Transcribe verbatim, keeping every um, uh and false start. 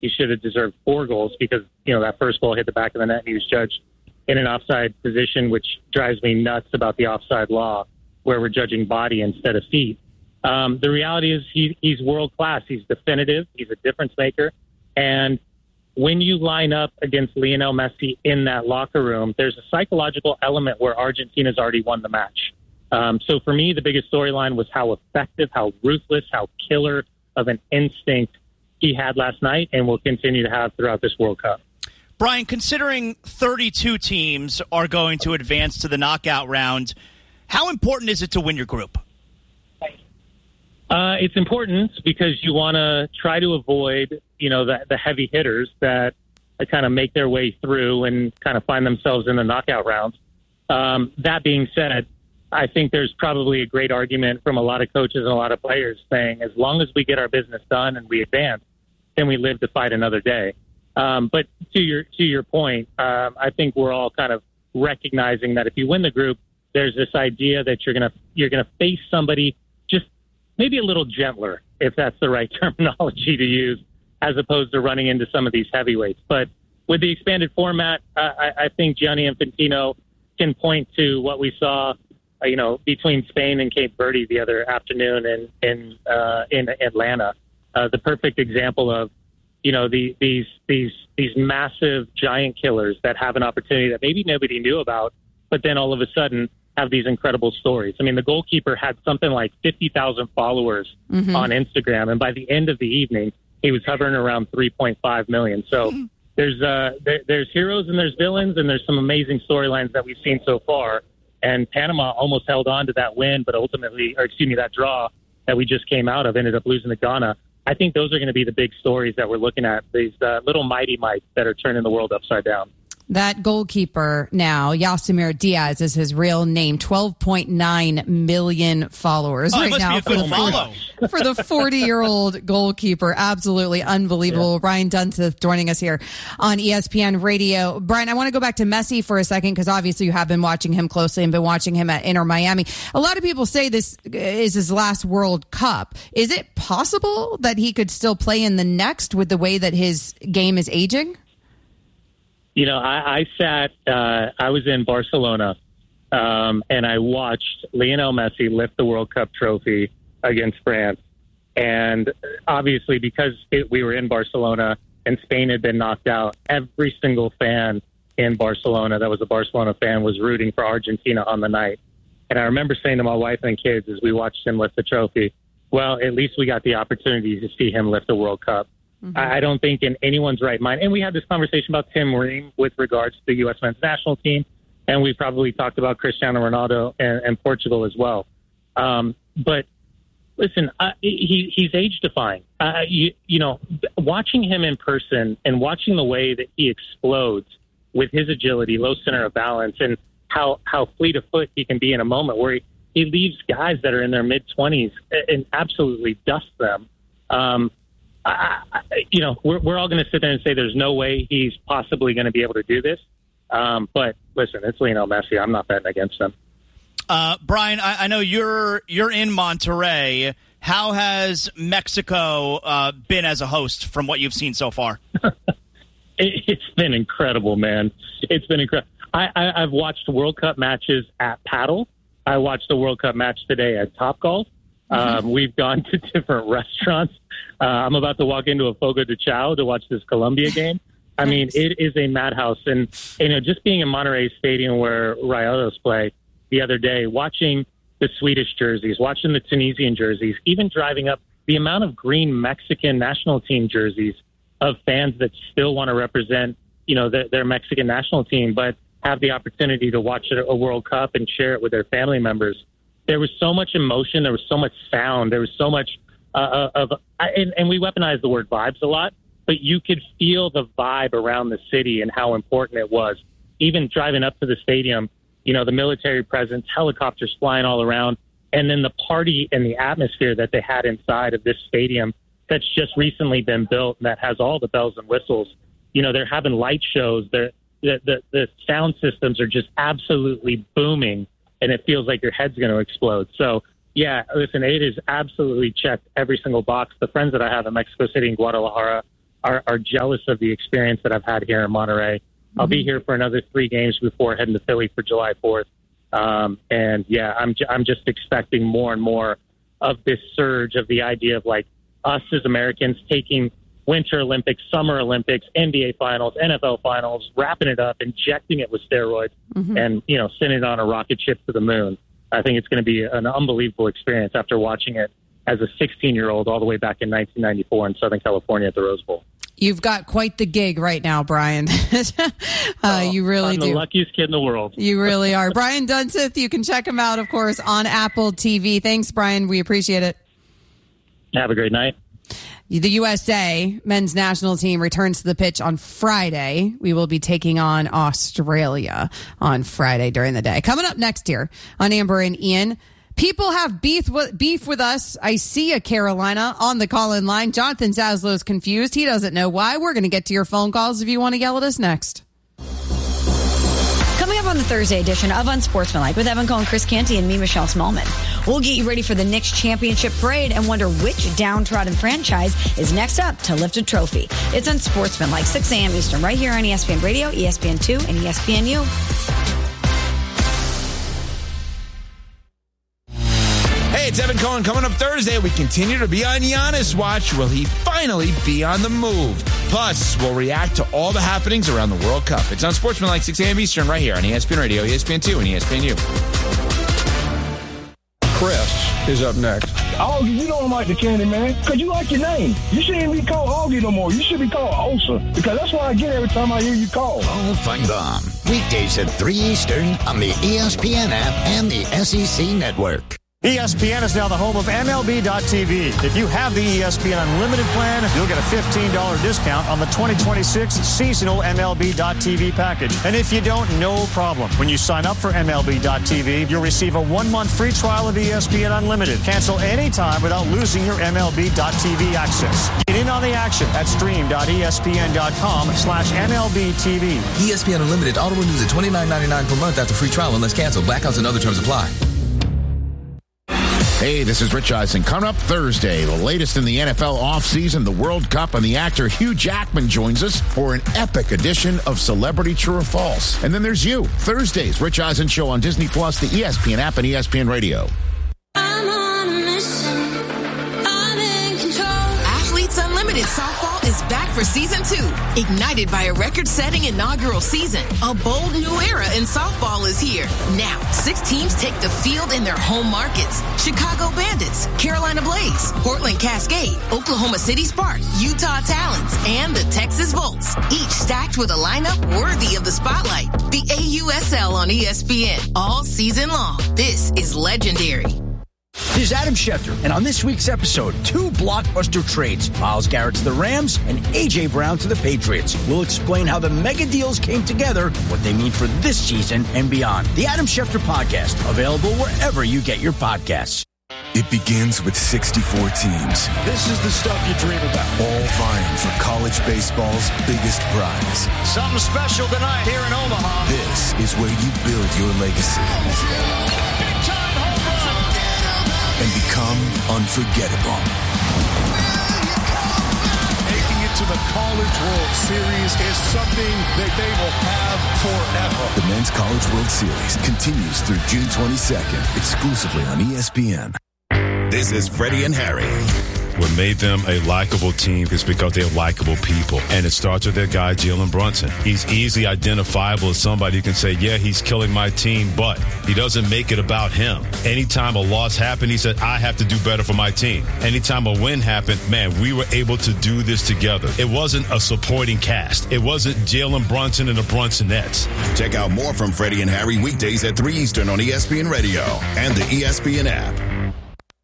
he should have deserved four goals because, you know, that first goal hit the back of the net and he was judged in an offside position, which drives me nuts about the offside law, where we're judging body instead of feet. Um, the reality is he, he's world class. He's definitive. He's a difference maker. And when you line up against Lionel Messi in that locker room, there's a psychological element where Argentina's already won the match. Um, so for me, the biggest storyline was how effective, how ruthless, how killer of an instinct he had last night and will continue to have throughout this World Cup. Brian, considering thirty-two teams are going to advance to the knockout round, how important is it to win your group? Uh, it's important because you want to try to avoid, you know, the, the heavy hitters that kind of make their way through and kind of find themselves in the knockout rounds. Um, that being said, I think there's probably a great argument from a lot of coaches and a lot of players saying, as long as we get our business done and we advance, then we live to fight another day. Um, but to your to your point, um, I think we're all kind of recognizing that if you win the group, there's this idea that you're gonna you're gonna face somebody just maybe a little gentler, if that's the right terminology to use, as opposed to running into some of these heavyweights. But with the expanded format, uh, I, I think Gianni Infantino can point to what we saw, uh, you know, between Spain and Cape Verde the other afternoon in in uh, in Atlanta. Uh, the perfect example of, you know, the, these these these massive giant killers that have an opportunity that maybe nobody knew about, but then all of a sudden have these incredible stories. I mean, the goalkeeper had something like fifty thousand followers mm-hmm. on Instagram, and by the end of the evening, he was hovering around three point five million. So mm-hmm. there's uh, there, there's heroes and there's villains, and there's some amazing storylines that we've seen so far. And Panama almost held on to that win, but ultimately, or excuse me, that draw that we just came out of ended up losing to Ghana. I think those are going to be the big stories that we're looking at, these uh, little mighty mites that are turning the world upside down. That goalkeeper now, Yasimir Diaz is his real name, twelve point nine million followers oh, right must now be a for, the follow. for the forty-year-old goalkeeper. Absolutely unbelievable. Yeah. Brian Dunseth joining us here on E S P N Radio. Brian, I want to go back to Messi for a second because obviously you have been watching him closely and been watching him at Inter Miami. A lot of people say this is his last World Cup. Is it possible that he could still play in the next with the way that his game is aging? You know, I, I sat, uh, I was in Barcelona, um, and I watched Lionel Messi lift the World Cup trophy against France. And obviously, because it, we were in Barcelona and Spain had been knocked out, every single fan in Barcelona that was a Barcelona fan was rooting for Argentina on the night. And I remember saying to my wife and kids as we watched him lift the trophy, well, at least we got the opportunity to see him lift the World Cup. Mm-hmm. I don't think in anyone's right mind. And we had this conversation about Tim Ream with regards to the U S men's national team. And we probably talked about Cristiano Ronaldo and, and Portugal as well. Um, but listen, uh, he, he's age defying. Uh, you, you know, watching him in person and watching the way that he explodes with his agility, low center of balance, and how, how fleet of foot he can be in a moment where he, he leaves guys that are in their mid twenties and absolutely dusts them. Um, I, I, you know, we're, we're all going to sit there and say there's no way he's possibly going to be able to do this. Um, but listen, it's Lionel Messi. I'm not betting against him. Uh, Brian, I, I know you're you're in Monterrey. How has Mexico uh, been as a host from what you've seen so far? it, it's been incredible, man. It's been incredible. I, I, I've watched World Cup matches at Paddle. I watched the World Cup match today at Topgolf. Mm-hmm. Um, we've gone to different restaurants. Uh, I'm about to walk into a Fogo de Chao to watch this Colombia game. I mean, it is a madhouse. And, you know, just being in Monterrey Stadium where Rayados play the other day, watching the Swedish jerseys, watching the Tunisian jerseys, even driving up the amount of green Mexican national team jerseys of fans that still want to represent, you know, their, their Mexican national team, but have the opportunity to watch a World Cup and share it with their family members. There was so much emotion. There was so much sound. There was so much uh, of, and, and we weaponize the word vibes a lot, but you could feel the vibe around the city and how important it was. Even driving up to the stadium, you know, the military presence, helicopters flying all around, and then the party and the atmosphere that they had inside of this stadium that's just recently been built and that has all the bells and whistles. You know, they're having light shows. They're, the, the, the sound systems are just absolutely booming, and it feels like your head's going to explode. So, yeah, listen, it is absolutely checked every single box. The friends that I have in Mexico City and Guadalajara are, are jealous of the experience that I've had here in Monterey. Mm-hmm. I'll be here for another three games before heading to Philly for July fourth. Um, and yeah, I'm j- I'm just expecting more and more of this surge of the idea of like us as Americans taking Winter Olympics, Summer Olympics, N B A Finals, N F L Finals, wrapping it up, injecting it with steroids, mm-hmm. and you know, sending it on a rocket ship to the moon. I think it's going to be an unbelievable experience after watching it as a sixteen-year-old all the way back in nineteen ninety-four in Southern California at the Rose Bowl. You've got quite the gig right now, Brian. uh, oh, you really I'm do. the luckiest kid in the world. You really are. Brian Dunseth, you can check him out, of course, on Apple T V. Thanks, Brian. We appreciate it. Have a great night. The U S A men's national team returns to the pitch on Friday. We will be taking on Australia on Friday during the day. Coming up next here on Amber and Ian, people have beef with, beef with us. I see a Carolina on the call-in line. Jonathan Zaslow's confused. He doesn't know why. We're going to get to your phone calls if you want to yell at us next. Coming up on the Thursday edition of Unsportsmanlike with Evan Cohen, Chris Canty, and me, Michelle Smallman. We'll get you ready for the Knicks championship parade and wonder which downtrodden franchise is next up to lift a trophy. It's Unsportsmanlike, six a.m. Eastern, right here on E S P N Radio, E S P N two, and E S P N U. Hey, it's Evan Cohen. Coming up Thursday, we continue to be on Giannis watch. Will he finally be on the move? Plus, we'll react to all the happenings around the World Cup. It's on Sportsmanlike, six a.m. Eastern, right here on E S P N Radio, E S P N two, and E S P N U. Chris is up next. Augie, you don't like the candy, man, because you like your name. You shouldn't be called Augie no more. You should be called Osa, because that's what I get every time I hear you call. Paul Feinbaum. Weekdays at three Eastern on the E S P N app and the S E C Network. E S P N is now the home of M L B dot T V. If you have the E S P N Unlimited plan, you'll get a fifteen dollars discount on the twenty twenty-six seasonal M L B dot T V package. And if you don't, no problem. When you sign up for M L B dot T V, you'll receive a one-month free trial of E S P N Unlimited. Cancel anytime without losing your M L B dot T V access. Get in on the action at stream dot E S P N dot com slash M L B T V. E S P N Unlimited auto renews at twenty-nine ninety-nine per month after free trial unless canceled. Blackouts and other terms apply. Hey, this is Rich Eisen. Coming up Thursday, the latest in the N F L offseason, the World Cup, and the actor Hugh Jackman joins us for an epic edition of Celebrity True or False. And then there's you, Thursday's Rich Eisen Show on Disney Plus, the E S P N app, and E S P N Radio. I'm on a mission. I'm in control. Athletes Unlimited Softball is back for season two. Ignited by a record-setting inaugural season, a bold new era in softball is here. Now, six teams take the field in their home markets. Chicago Bandits, Carolina Blaze, Portland Cascade, Oklahoma City Spark, Utah Talons, and the Texas Volts. Each stacked with a lineup worthy of the spotlight. The A U S L on E S P N all season long. This is legendary. This is Adam Schefter, and on this week's episode, two blockbuster trades. Myles Garrett to the Rams and A J. Brown to the Patriots. We'll explain how the mega deals came together, what they mean for this season and beyond. The Adam Schefter Podcast, available wherever you get your podcasts. It begins with sixty-four teams. This is the stuff you dream about. All vying for college baseball's biggest prize. Something special tonight here in Omaha. This is where you build your legacy. And become unforgettable. Making it to the College World Series is something that they will have forever. The Men's College World Series continues through June twenty-second, exclusively on E S P N. This is Freddie and Harry. What made them a likable team is because they're likable people. And it starts with their guy, Jalen Brunson. He's easily identifiable as somebody who can say, yeah, he's killing my team, but he doesn't make it about him. Anytime a loss happened, he said, I have to do better for my team. Anytime a win happened, man, we were able to do this together. It wasn't a supporting cast. It wasn't Jalen Brunson and the Brunsonettes. Check out more from Freddie and Harry weekdays at three Eastern on E S P N Radio and the E S P N app.